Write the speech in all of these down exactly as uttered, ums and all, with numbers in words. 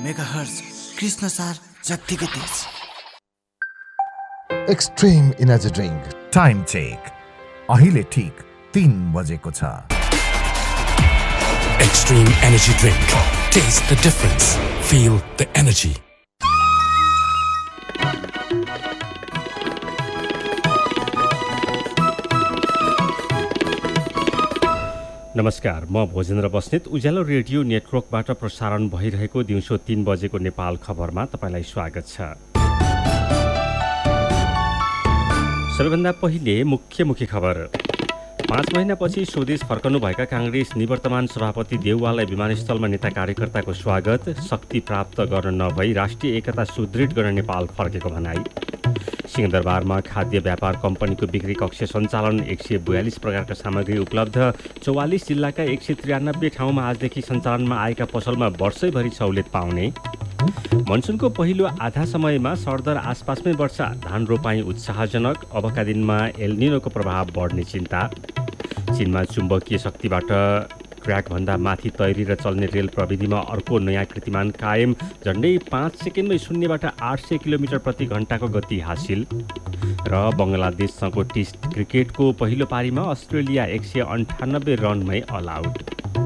Megahertz Krishna सार जत्तिकै तेज। Extreme energy drink time check अहिले ठीक तीन बजेको छ। Extreme Energy Drink. Taste the difference. Feel the energy. नमस्कार, म भोजेन्द्र बस्नेत उज्यालो रेडियो नेटवर्कबाट प्रसारण भइरहेको दिउँसो तीन बजेको नेपाल खबरमा तपाईँलाई स्वागत छ। सबैभन्दा पहिले मुख्य मुख्य खबर। पाँच महिनापछि स्वदेश फर्कनुभएका काङ्ग्रेस निवर्तमान सभापति देउवालाई विमानस्थलमा नेता कार्यकर्ताको स्वागत। शक्ति प्राप्त गर्न नभई राष्ट्रिय एकता सुदृढ गर्न नेपाल फर्केको भनाई। सिंहदरबारमा खाद्य व्यापार कम्पनीको बिक्री कक्ष सञ्चालन। एक सय बयालिस प्रकारका सामग्री उपलब्ध। चौवालिस जिल्लाका एक सय त्रियानब्बे ठाउँमा आजदेखि सञ्चालनमा आएका पसलमा वर्षैभरि सहुलियत पाउने। मनसुनको पहिलो आधा समयमा सरदर आसपासमै वर्षा। धान रोपाई उत्साहजनक। अबका दिनमा एलनिनोको प्रभाव बढ्ने चिन्ता। चीनमा चुम्बकीय शक्तिबाट ट्र्याकभन्दा माथि तैरिएर चल्ने रेल प्रविधिमा अर्को नयाँ कीर्तिमान कायम। झन्डै पाँच सेकेन्डमै शून्यबाट आठ सय किलोमिटर प्रति घण्टाको गति हासिल। र बङ्गलादेशसँगको टेस्ट क्रिकेटको पहिलो पारीमा अस्ट्रेलिया एक सय अन्ठानब्बे रनमै अल आउट।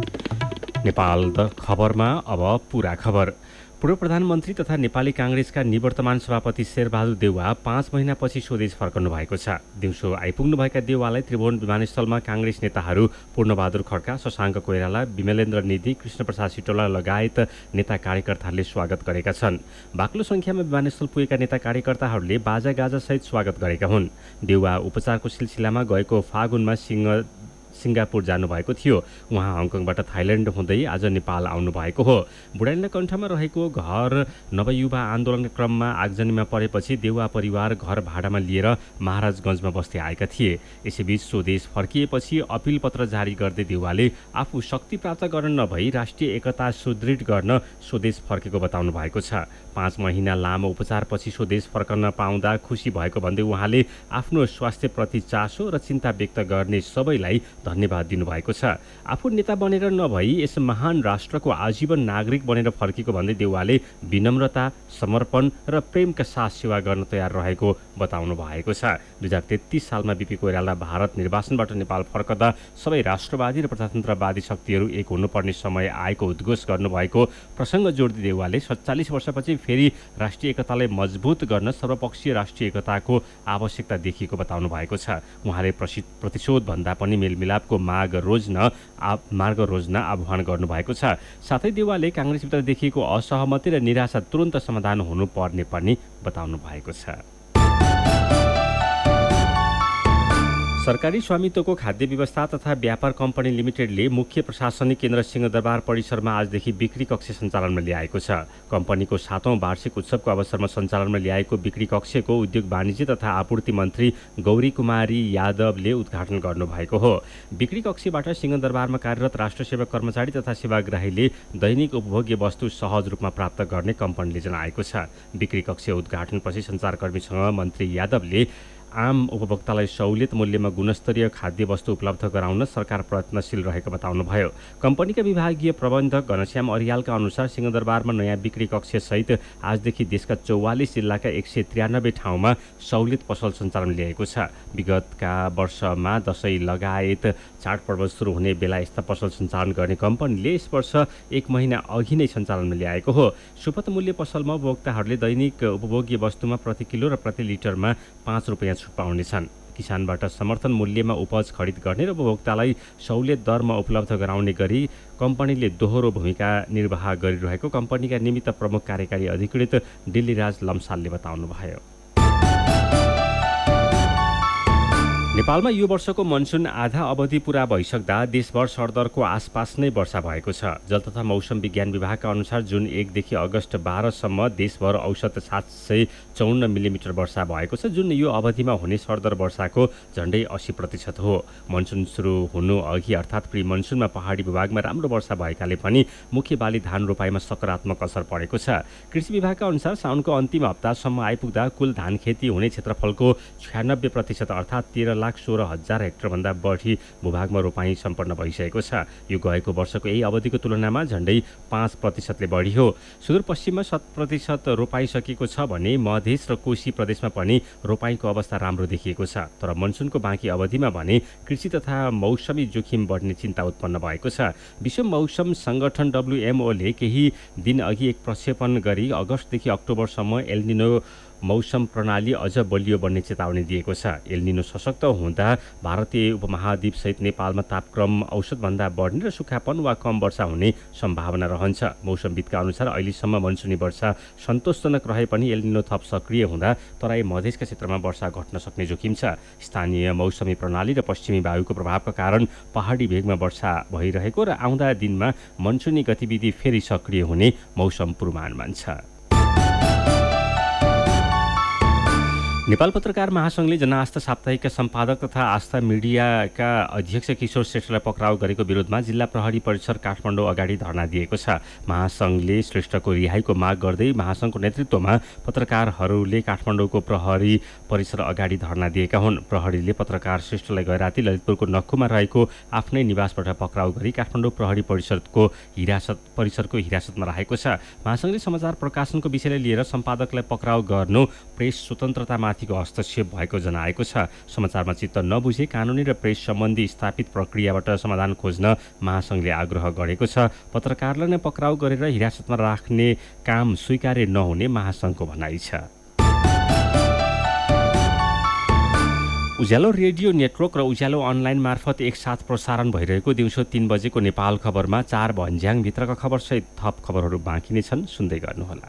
नेपाल द खबरमा अब पुरा खबर। पूर्व प्रधानमन्त्री तथा नेपाली काङ्ग्रेसका निवर्तमान सभापति शेरबहादुर देउवा पाँच महिनापछि स्वदेश फर्कनु भएको छ। दिउँसो आइपुग्नुभएका देउवालाई त्रिभुवन विमानस्थलमा काङ्ग्रेस नेताहरू पूर्णबहादुर खड्का, शशाङ्क कोइराला, विमलेन्द्र निधि, कृष्णप्रसाद सिटौला लगायत नेता कार्यकर्ताहरूले स्वागत गरेका छन्। बाक्लो सङ्ख्यामा विमानस्थल पुगेका नेता कार्यकर्ताहरूले बाजागाजासहित स्वागत गरेका हुन्। देउवा उपचारको सिलसिलामा गएको फागुनमा सिंह सिङ्गापुर जानुभएको थियो। उहाँ हङकङबाट थाइल्यान्ड हुँदै आज नेपाल आउनुभएको हो। बुढाइला कण्ठमा रहेको घर नवयुवा आन्दोलनका क्रममा आगजनीमा परेपछि देउवा परिवार घर भाडामा लिएर महाराजगञ्जमा बस्दै आएका थिए। यसैबीच स्वदेश फर्किएपछि अपिल पत्र जारी गर्दै देउवाले आफू शक्ति प्राप्त गर्न नभई राष्ट्रिय एकता सुदृढ गर्न स्वदेश फर्केको बताउनु भएको छ। पाँच महिना लामो उपचारपछि स्वदेश फर्कन पाउँदा खुसी भएको भन्दै उहाँले आफ्नो स्वास्थ्यप्रति चासो र चिन्ता व्यक्त गर्ने सबैलाई धन्यवाद दिनुभएको छ। आफू नेता बनेर नभई यस महान राष्ट्रको आजीवन नागरिक बनेर फर्केको भन्दै देउवाले विनम्रता, समर्पण र प्रेमका साथ सेवा गर्न तयार रहेको बताउनु भएको छ। दुई हजार तेत्तिस सालमा बिपी कोइराला भारत निर्वाचनबाट नेपाल फर्कदा सबै राष्ट्रवादी र प्रजातन्त्रवादी शक्तिहरू एक हुनुपर्ने समय आएको उद्घोष गर्नुभएको प्रसङ्ग जोड्दै देउवाले सत्तालिस वर्षपछि फेरि राष्ट्रिय एकतालाई मजबुत गर्न सर्वपक्षीय राष्ट्रिय एकताको आवश्यकता देखिएको बताउनु भएको छ। उहाँले प्रतिशोध भन्दा पनि मेलमिलापको मार्ग रोज्न मार्ग रोज्न आह्वान गर्नुभएको छ। साथै देउवाले काङ्ग्रेसभित्र देखिएको असहमति र निराशा तुरन्त समाधान हुनुपर्ने पनि बताउनु भएको छ। सरकारी स्वामित्वको खाद्य व्यवस्था तथा व्यापार कम्पनी लिमिटेडले मुख्य प्रशासनिक केन्द्र सिंहदरबार परिसरमा आजदेखि बिक्री कक्ष सञ्चालनमा ल्याएको छ। कम्पनीको सातौं वार्षिक उत्सवको अवसरमा सञ्चालनमा ल्याएको बिक्री कक्षको उद्योग वाणिज्य तथा आपूर्ति मन्त्री गौरी कुमारी यादवले उद्घाटन गर्नुभएको हो। बिक्री कक्षबाट सिंहदरबारमा कार्यरत राष्ट्र सेवक कर्मचारी तथा सेवाग्राहीले दैनिक उपभोग्य वस्तु सहज रूपमा प्राप्त गर्ने कम्पनीले जनाएको छ। बिक्री कक्ष उद्घाटनपछि सञ्चारकर्मीसँग मन्त्री यादवले आम उपभोक्तालाई सहुलियत मूल्यमा गुणस्तरीय खाद्य वस्तु उपलब्ध गराउन सरकार प्रयत्नशील रहेको बताउनुभयो। कम्पनीका विभागीय प्रबन्धक घनश्याम अरियालका अनुसार सिंहदरबारमा नयाँ बिक्री कक्षसहित आजदेखि देशका चौवालिस जिल्लाका एक सय त्रियानब्बे ठाउँमा सहुलियत पसल सञ्चालन ल्याएको छ। विगतका वर्षमा दशैं लगायत चाडपर्व सुरु हुने बेला यस्ता पसल सञ्चालन गर्ने कम्पनीले यस वर्ष एक महिना अघि नै सञ्चालनमा ल्याएको हो। सुपथ मूल्य पसलमा उपभोक्ताहरूले दैनिक उपभोग्य वस्तुमा प्रति किलो र प्रति लिटरमा पाँच रुपियाँ छुट पाउनेछन्। किसानबाट समर्थन मूल्यमा उपज खरिद गर्ने र उपभोक्तालाई सहुलियत दरमा उपलब्ध गराउने गरी कम्पनीले दोहोरो भूमिका निर्वाह गरिरहेको कम्पनीका निमित्त प्रमुख कार्यकारी अधिकृत दिल्लीराज लम्सालले बताउनुभयो। नेपालमा यो वर्षको मनसुन आधा अवधि पूरा भइसक्दा देशभर सरदरको आसपास नै वर्षा भएको छ। जल तथा मौसम विज्ञान विभागका अनुसार जुन एकदेखि अगस्त बाह्रसम्म देशभर औसत सात सय चौन्न मिलिमिटर वर्षा भएको छ, जुन यो अवधिमा हुने सरदर वर्षाको झन्डै अस्सी प्रतिशत हो। मनसुन सुरु हुनु अघि अर्थात् प्री मनसुनमा पहाडी भूभागमा राम्रो वर्षा भएकाले पनि मुख्य बाली धान रोपाइमा सकारात्मक असर परेको छ। कृषि विभागका अनुसार साउनको अन्तिम हप्तासम्म आइपुग्दा कुल धान खेती हुने क्षेत्रफलको छयानब्बे प्रतिशत अर्थात् तेह्र लाख सोह्र हजार हेक्टरभन्दा बढी भूभागमा रोपाइँ सम्पन्न भइसकेको छ। यो गएको वर्षको यही अवधिको तुलनामा झन्डै पाँच प्रतिशतले बढी हो। सुदूरपश्चिममा शत प्रतिशत रोपाइसकेको छ भने मधेस र कोशी प्रदेशमा पनि रोपाइँको अवस्था राम्रो देखिएको छ। तर मनसुनको बाँकी अवधिमा भने कृषि तथा मौसमी जोखिम बढ्ने चिन्ता उत्पन्न भएको छ। विश्व मौसम सङ्गठन डब्ल्युएमओले केही दिन अघि एक प्रक्षेपण गरी अगस्तदेखि अक्टोबरसम्म एल्निनो मौसम प्रणाली अझ बलियो बन्ने चेतावनी दिएको छ। एल्निनो सशक्त हुँदा भारतीय उपमहाद्वीपसहित नेपालमा तापक्रम औसतभन्दा बढ्ने र सुक्खापन वा कम वर्षा हुने सम्भावना रहन्छ। मौसमविदका अनुसार अहिलेसम्म मनसुनी वर्षा सन्तोषजनक रहे पनि एल्निनो थप सक्रिय हुँदा तराई मधेसका क्षेत्रमा वर्षा घट्न सक्ने जोखिम छ। स्थानीय मौसमी प्रणाली र पश्चिमी वायुको प्रभावका कारण पहाडी भेगमा वर्षा भइरहेको र आउँदा दिनमा मनसुनी गतिविधि फेरि सक्रिय हुने मौसम पूर्वानुमान छ। नेपाल पत्रकार महासङ्घले जनआस्था साप्ताहिकका सम्पादक तथा आस्था मिडियाका अध्यक्ष किशोर श्रेष्ठलाई पक्राउ गरेको विरोधमा जिल्ला प्रहरी परिसर काठमाडौँ अगाडि धरना दिएको छ। महासङ्घले श्रेष्ठको रिहाईको माग गर्दै महासङ्घको नेतृत्वमा पत्रकारहरूले काठमाडौँको प्रहरी परिसर अगाडि धरना दिएका हुन्। प्रहरीले पत्रकार श्रेष्ठलाई गैराती ललितपुरको नक्खुमा रहेको आफ्नै निवासबाट पक्राउ गरी काठमाडौँ प्रहरी परिषदको हिरासत परिसरको हिरासतमा राखेको छ। महासङ्घले समाचार प्रकाशनको विषयलाई लिएर सम्पादकलाई पक्राउ गर्नु प्रेस स्वतन्त्रतामा माथिको हस्तक्षेप भएको जनाएको छ। समाचारमा चित्त नबुझे कानुनी र प्रेस सम्बन्धी स्थापित प्रक्रियाबाट समाधान खोज्न महासङ्घले आग्रह गरेको छ। पत्रकारलाई नै पक्राउ गरेर हिरासतमा राख्ने काम स्वीकार्य नहुने महासङ्घको भनाइ छ। उज्यालो रेडियो नेटवर्क र उज्यालो अनलाइन मार्फत एकसाथ प्रसारण भइरहेको दिउँसो तीन बजेको नेपाल खबरमा चार भन्ज्याङभित्रका खबरसहित थप खबरहरू बाँकी नै छन्, सुन्दै गर्नुहोला।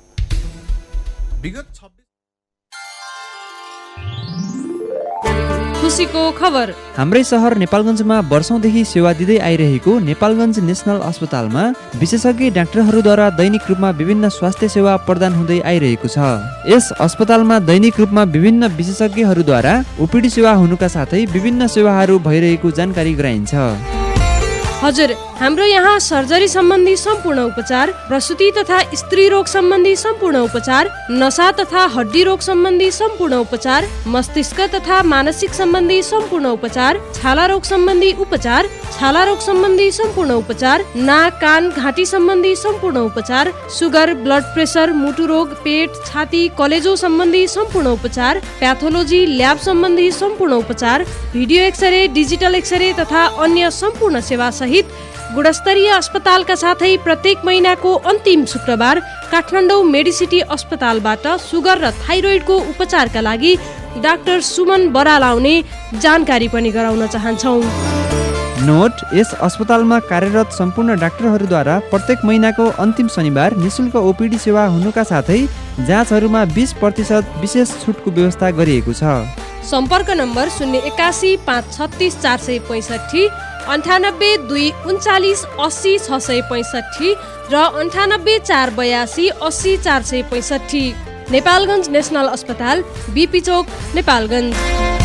खुसीको खबर। हाम्रै सहर नेपालगञ्जमा वर्षौंदेखि सेवा दिँदै आइरहेको नेपालगञ्ज नेसनल अस्पतालमा विशेषज्ञ डाक्टरहरूद्वारा दैनिक रूपमा विभिन्न स्वास्थ्य सेवा प्रदान हुँदै आइरहेको छ। यस अस्पतालमा दैनिक रूपमा विभिन्न विशेषज्ञहरूद्वारा ओपीडी सेवा हुनुका साथै विभिन्न सेवाहरू भइरहेको जानकारी गराइन्छ। हजुर, हाम्रो यहाँ सर्जरी सम्बन्धी सम्पूर्ण उपचार, प्रसुति तथा स्त्री रोग सम्बन्धी सम्पूर्ण उपचार, नसा तथा हड्डी रोग सम्बन्धी सम्पूर्ण उपचार, मस्तिष्क तथा मानसिक सम्बन्धी सम्पूर्ण उपचार, छाला रोग सम्बन्धी उपचार, छाला रोग सम्बन्धी सम्पूर्ण उपचार, नाक कान घाँटी सम्बन्धी सम्पूर्ण उपचार, सुगर, ब्लड प्रेसर, मुटु रोग, पेट, छाती, कलेजो सम्बन्धी सम्पूर्ण उपचार, प्याथोलोजी, ल्याब सम्बन्धी सम्पूर्ण उपचार, भिडियो एक्सरे, डिजिटल एक्सरे तथा अन्य सम्पूर्ण सेवा सहित गुणस्तरीय अस्पतालका साथै प्रत्येक महिनाको अन्तिम शुक्रबार काठमाडौँ मेडिसिटी अस्पतालबाट सुगर र थाइरोइडको उपचारका लागि डाक्टर सुमन बराल आउने जानकारी पनि गराउन चाहन्छौँ। नोट, यस अस्पतालमा कार्यरत सम्पूर्ण डाक्टरहरूद्वारा प्रत्येक महिनाको अन्तिम शनिबार निशुल्क ओपीडी सेवा हुनुका साथै जाँचहरूमा बीस प्रतिशत विशेष छुटको व्यवस्था गरिएको छ। सम्पर्क नम्बर शून्य एकासी पाँच छत्तिस चार सय पैँसठी, अन्ठानब्बे दुई उन्चालिस अस्सी छ सय पैँसठी र अन्ठानब्बे चार बयासी अस्सी चार सय पैँसठी। नेपालगञ्ज नेसनल अस्पताल, बीपी चोक, नेपालगञ्ज।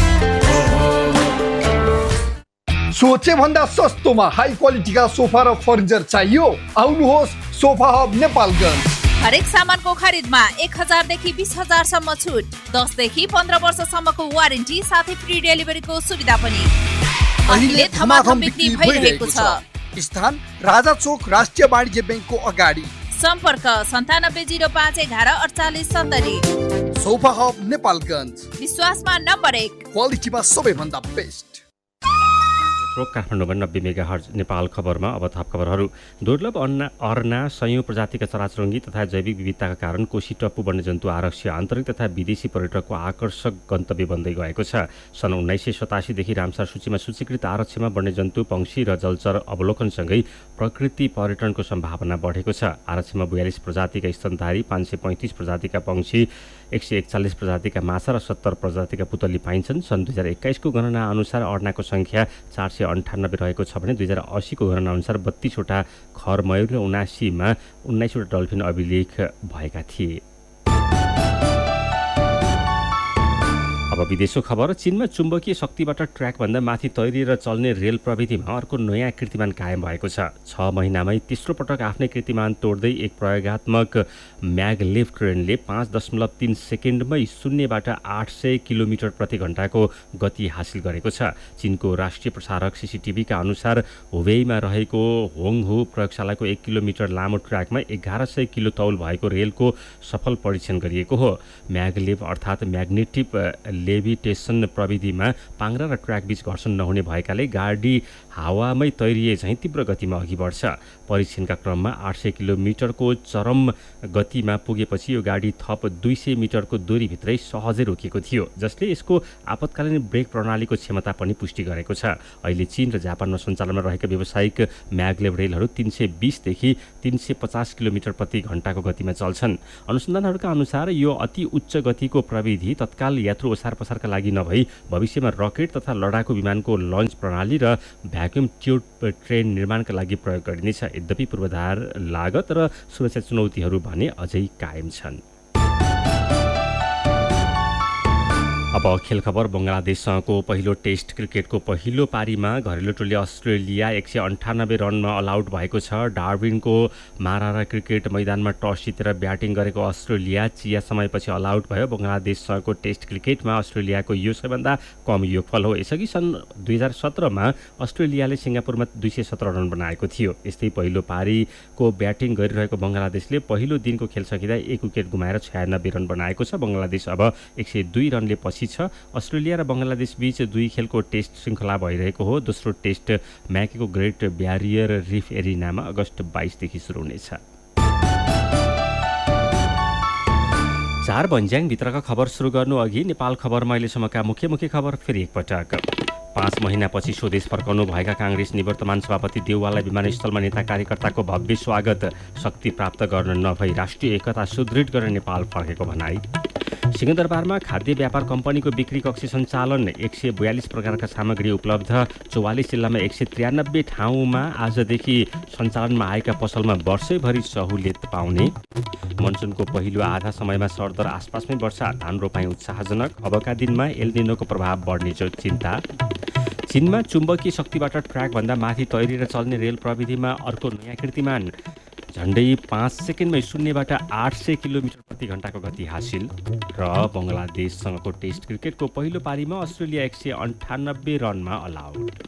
सोचे भन्दा सस्तोमा हाई क्वालिटीका सोफा र फर्निचर चाहियो? आउनुहोस् सोफा हब नेपालगञ्ज। हरेक सामानको खरिदमा एक हजारदेखि बिस हजारसम्म छुट, दसदेखि पन्ध्र वर्षसम्मको वारेन्टी साथै फ्री डेलिभरीको सुविधा पनि। अहिले धमाधम बिक्री भइरहेको छ। स्थान राजा चोक राष्ट्रिय वाणिज्य ब्याङ्कको अगाडि। सम्पर्क सन्तानब्बे जिरो पाँच एघार अडचालिस सत्तरी। सोफा हब नेपालगञ्ज, विश्वासमा नम्बर एक, क्वालिटीमा सबैभन्दा बेस्ट। काठमाडौँमा नब्बे मेगा हर्ज नेपाल खबरमा अब थप खबरहरू। दुर्लभ अन्ना अर्ना सयौं प्रजातिका चराचुरुङ्गी तथा जैविक विविधताका कारण कोशी टप्पु वन्यजन्तु आरक्ष्य आन्तरिक तथा विदेशी पर्यटकको आकर्षक गन्तव्य बन्दै गएको छ। सन् उन्नाइस सय सतासीदेखि रामसार सूचीमा सूचीकृत आरक्षमा वन्यजन्तु, पंक्षी र जलचर अवलोकनसँगै प्रकृति पर्यटनको सम्भावना बढेको छ। आरक्षमा बयालिस प्रजातिका स्तनधारी, पाँच सय पैँतिस प्रजातिका पंक्षी, एक सय एकचालिस प्रजातिका माछा र सत्तर प्रजातिका पुतली पाइन्छन्। सन् दुई हजार एक्काइसको गणना अनुसार अर्नाको सङ्ख्या चार सय अन्ठानब्बे रहेको छ भने दुई हजार असीको गणना अनुसार बत्तीसवटा खरमयूर र उनासीमा उन्नाइसवटा डल्फिन अभिलेख भएका थिए। अब अब विदेशको खबर। चीनमा चुम्बकीय शक्तिबाट ट्र्याकभन्दा माथि तैरिएर चल्ने रेल प्रविधिमा अर्को नयाँ कीर्तिमान कायम भएको छ। छ महिनामै तेस्रो पटक आफ्नै कीर्तिमान तोड्दै एक प्रयोगात्मक म्यागलेभ ट्रेनले पाँच दशमलव तिन सेकेन्डमै शून्यबाट आठ सय किलोमिटर प्रति घण्टाको गति हासिल गरेको छ। चीनको राष्ट्रिय प्रसारक सिसिटिभीका अनुसार हुबेईमा रहेको होङहु प्रयोगशालाको एक किलोमिटर लामो ट्र्याकमा एघार सय किलो तौल भएको रेलको सफल परीक्षण गरिएको हो। म्यागलेभ अर्थात् म्याग्नेटिक लेभिटेसन प्रविधिमा पाङ्ग्रा र ट्र्याकबीच घर्षण नहुने भएकाले गाडी हावामै तैरिए झैँ तीव्र गतिमा अघि बढ्छ। परीक्षणका क्रममा आठ सय किलोमिटरको चरम गतिमा पुगेपछि यो गाडी थप दुई सय मिटरको दूरीभित्रै सहजै रोकिएको थियो, जसले यसको आपतकालीन ब्रेक प्रणालीको क्षमता पनि पुष्टि गरेको छ। अहिले चीन र जापानमा सञ्चालनमा रहेका व्यावसायिक म्यागलेभ रेलहरू तीन सय बिसदेखि तीन सय पचास किलोमिटर प्रति घण्टाको गतिमा चल्छन्। अनुसन्धानहरूका अनुसार यो अति उच्च गतिको प्रविधि तत्काल यात्रु ओसार पसारका लागि नभई भविष्यमा रकेट तथा लडाकु विमानको लन्च प्रणाली र भ्याक्युम ट्युब ट्रेन निर्माणका लागि प्रयोग गरिनेछ। यद्यपि पूर्वाधार लागत र सुरक्षा चुनौतीहरू भने अझै कायम छन्। अब खेल खबर। बङ्गलादेशसँगको पहिलो टेस्ट क्रिकेटको पहिलो पारीमा घरेलु टोली अस्ट्रेलिया एक सय अन्ठानब्बे रनमा अलआउट भएको छ। डार्विनको मारारा क्रिकेट मैदानमा टस जितेर ब्याटिङ गरेको अस्ट्रेलिया चिया समयपछि अलआउट भयो। बङ्गलादेशसँगको टेस्ट क्रिकेटमा अस्ट्रेलियाको यो सबैभन्दा कम योगफल हो। यसअघि सन् दुई हजार सत्रमा अस्ट्रेलियाले सिङ्गापुरमा दुई सय सत्र रन बनाएको थियो। यस्तै पहिलो पारीको ब्याटिङ गरिरहेको बङ्गलादेशले पहिलो दिनको खेल सकिँदा एक विकेट गुमाएर छयानब्बे रन बनाएको छ। बङ्गलादेश अब एक सय दुई रनले पछि छ। अस्ट्रेलिया र बङ्गलादेश बीच दुई खेलको टेस्ट श्रृङ्खला भइरहेको हो। दोस्रो टेस्ट म्याकेको ग्रेट ब्यारियर रिफ एरिनामा अगस्त बाइसदेखि सुरु हुनेछ। चार भन्ज्याङभित्रका खबर सुरु गर्नु अघि नेपाल खबरमा अहिलेसम्मका मुख्य मुख्य खबर फेरि एकपटक। पाँच महिनापछि स्वदेश फर्काउनु भएका काङ्ग्रेस निवर्तमान सभापति देउवालाई विमानस्थलमा नेता कार्यकर्ताको भव्य स्वागत। शक्ति प्राप्त गर्न नभई राष्ट्रिय एकता सुदृढ गर्न नेपाल फर्केको भनाई। सिंहदरबारमा खाद्य व्यापार कम्पनीको बिक्री कक्ष सञ्चालन। एक सय बयालिस प्रकारका सामग्री उपलब्ध। चौवालिस जिल्लामा एक सय त्रियानब्बे ठाउँमा आजदेखि सञ्चालनमा आएका पसलमा वर्षैभरि सहुलियत पाउने। मनसुनको पहिलो आधा समयमा सरदर आसपासमै वर्षा, धान रोपाई उत्साहजनक। अबका दिनमा एल निनोको प्रभाव बढ्ने चिन्ता। चीनमा चुम्बकीय शक्तिबाट ट्र्याकभन्दा माथि तैरिएर चल्ने रेल प्रविधिमा अर्को नयाँ कीर्तिमान। झन्डै पाँच सेकेन्डमै शून्यबाट आठ सय किलोमिटर प्रति घण्टाको गति हासिल। र बङ्गलादेशसँगको टेस्ट क्रिकेटको पहिलो पारीमा अस्ट्रेलिया एक सय अन्ठानब्बे रनमा अलआउट।